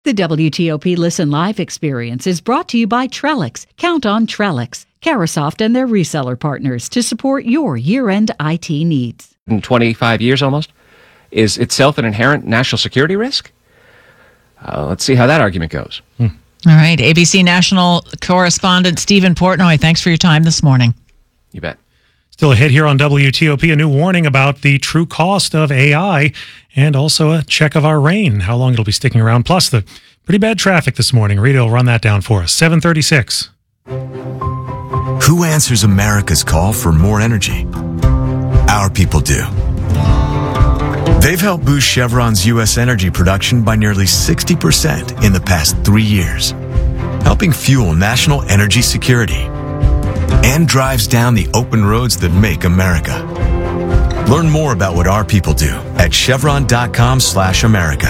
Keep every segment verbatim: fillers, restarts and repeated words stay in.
The W T O P Listen Live experience is brought to you by Trellix. Count on Trellix, Carasoft and their reseller partners to support your year-end I T needs. In twenty-five years almost, is itself an inherent national security risk? Uh, let's see how that argument goes. Hmm. All right. A B C National correspondent Stephen Portnoy, thanks for your time this morning. You bet. Still a hit here on W T O P, a new warning about the true cost of A I and also a check of our rain, how long it'll be sticking around, plus the pretty bad traffic this morning. Rita will run that down for us. seven thirty-six. Who answers America's call for more energy? Our people do. They've helped boost Chevron's U S energy production by nearly sixty percent in the past three years, helping fuel national energy security and drives down the open roads that make America. Learn more about what our people do at chevron.com slash America.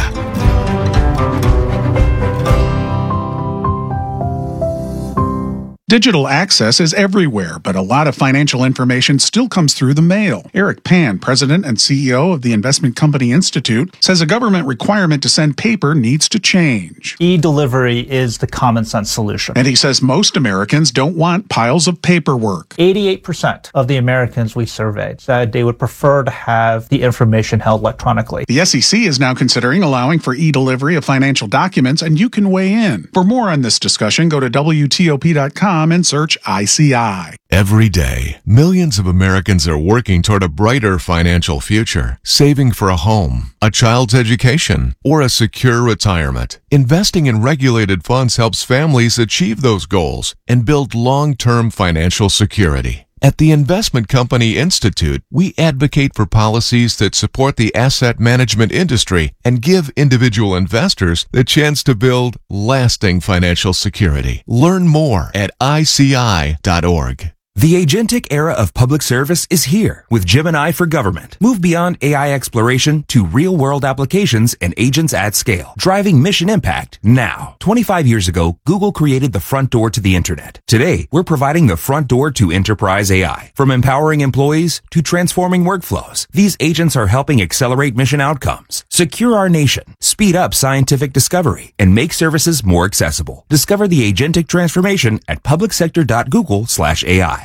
Digital access is everywhere, but a lot of financial information still comes through the mail. Eric Pan, president and C E O of the Investment Company Institute, says a government requirement to send paper needs to change. E-delivery is the common sense solution. And he says most Americans don't want piles of paperwork. eighty-eight percent of the Americans we surveyed said they would prefer to have the information held electronically. The S E C is now considering allowing for e-delivery of financial documents, and you can weigh in. For more on this discussion, go to W T O P dot com and search I C I. Every day, millions of Americans are working toward a brighter financial future, saving for a home, a child's education, or a secure retirement. Investing in regulated funds helps families achieve those goals and build long-term financial security. At the Investment Company Institute, we advocate for policies that support the asset management industry and give individual investors the chance to build lasting financial security. Learn more at I C I dot org. The agentic era of public service is here with Gemini for Government. Move beyond A I exploration to real-world applications and agents at scale, driving mission impact now. twenty-five years ago, Google created the front door to the internet. Today, we're providing the front door to enterprise A I. From empowering employees to transforming workflows, these agents are helping accelerate mission outcomes, secure our nation, speed up scientific discovery, and make services more accessible. Discover the agentic transformation at publicsector.google slash AI.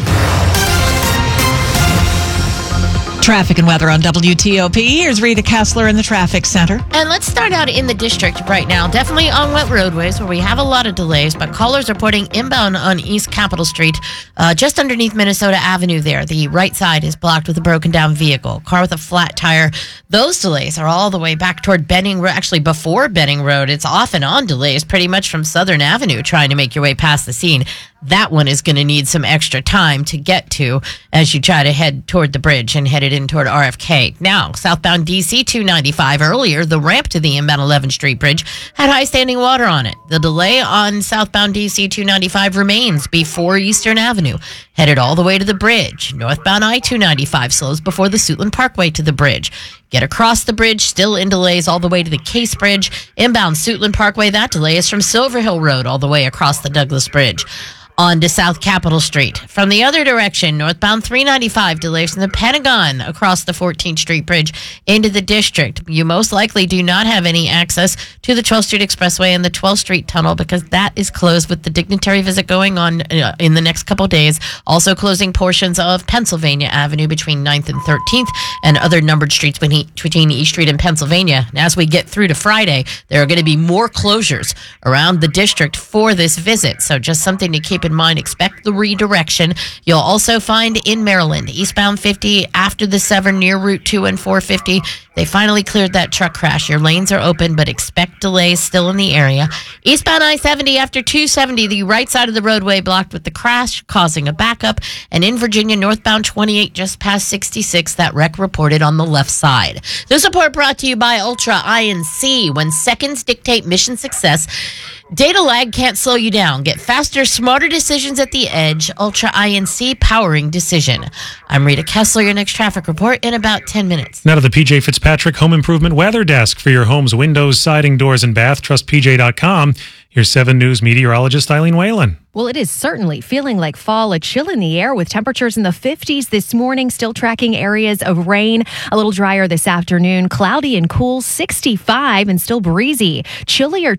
Traffic and weather on W T O P. Here's Rita Kessler in the traffic center. And let's start out in the district right now. Definitely on wet roadways where we have a lot of delays, but callers are reporting inbound on East Capitol Street, uh, just underneath Minnesota Avenue there. The right side is blocked with a broken down vehicle. Car with a flat tire. Those delays are all the way back toward Benning Road. Actually, before Benning Road, it's off and on delays pretty much from Southern Avenue trying to make your way past the scene. That one is going to need some extra time to get to as you try to head toward the bridge and headed in toward R F K. Now, southbound D C two ninety-five earlier, the ramp to the inbound eleventh Street Bridge had high standing water on it. The delay on southbound D C two ninety-five remains before Eastern Avenue, headed all the way to the bridge. Northbound I two ninety-five slows before the Suitland Parkway to the bridge. Get across the bridge, still in delays all the way to the Case Bridge. Inbound Suitland Parkway, that delay is from Silver Hill Road all the way across the Douglas Bridge. On to South Capitol Street. From the other direction, northbound three ninety-five delays from the Pentagon across the fourteenth Street Bridge into the district. You most likely do not have any access to the twelfth Street Expressway and the twelfth Street Tunnel because that is closed with the dignitary visit going on uh, in the next couple days. Also closing portions of Pennsylvania Avenue between ninth and thirteenth and other numbered streets between East Street and Pennsylvania. And as we get through to Friday, there are going to be more closures around the district for this visit. So just something to keep in mind. Expect the redirection. You'll also find in Maryland, eastbound fifty after the Severn near Route two and four fifty. They finally cleared that truck crash. Your lanes are open, but expect delays still in the area. Eastbound I seventy after two seventy, the right side of the roadway blocked with the crash, causing a backup. And in Virginia, northbound twenty-eight just past sixty-six, that wreck reported on the left side. This report brought to you by Ultra I N C. When seconds dictate mission success, data lag can't slow you down. Get faster, smarter decisions at the edge. Ultra I N C, powering decision. I'm Rita Kessler, your next traffic report in about ten minutes. Now to the P J Fitzpatrick Home Improvement Weather Desk for your home's windows, siding, doors, and bath. Trust P J dot com. Here's seven News meteorologist Eileen Whalen. Well, it is certainly feeling like fall, a chill in the air with temperatures in the fifties this morning, still tracking areas of rain. A little drier this afternoon, cloudy and cool, sixty-five and still breezy. Chillier